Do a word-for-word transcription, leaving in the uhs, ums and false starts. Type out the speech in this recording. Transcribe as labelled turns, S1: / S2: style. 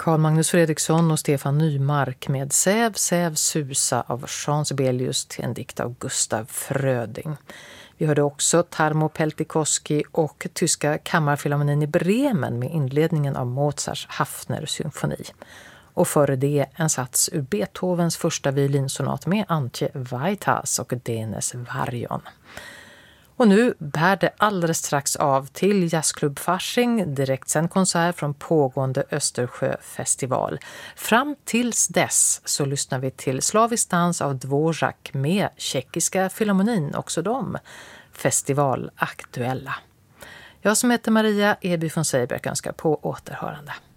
S1: Carl Magnus Fredriksson och Stefan Nymark med Säv, Säv, Susa av Jean Sibelius till en dikt av Gustav Fröding. Vi hörde också Tarmo Peltikoski och tyska kammarfilharmonin i Bremen med inledningen av Mozarts Hafner-symfoni. Och före det en sats ur Beethovens första violinsonat med Antje Vaitas och Denes Varjon. Och nu bär det alldeles strax av till Jazzklubb Fasching, direktsänd konsert från pågående Östersjöfestival. Fram tills dess så lyssnar vi till Slavisk dans av Dvorak med Tjeckiska filharmonin, också de festivalaktuella. Jag som heter Maria Eby von Seiberg önskar på återhörande.